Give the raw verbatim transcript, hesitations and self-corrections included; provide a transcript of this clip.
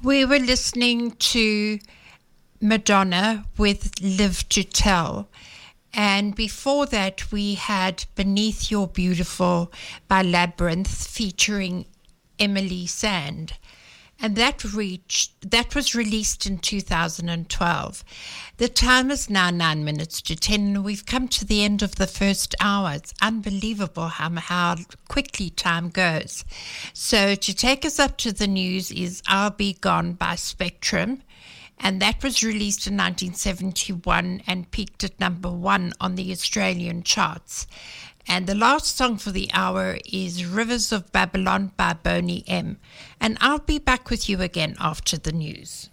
We were listening to Madonna with Live to Tell. And before that, we had Beneath Your Beautiful by Labyrinth featuring Emily Sand. And that reached, that was released in two thousand twelve. The time is now nine minutes to ten, and we've come to the end of the first hour. It's unbelievable how, how quickly time goes. So to take us up to the news is I'll Be Gone by Spectrum. And that was released in nineteen seventy-one and peaked at number one on the Australian charts. And the last song for the hour is Rivers of Babylon by Boney M. And I'll be back with you again after the news.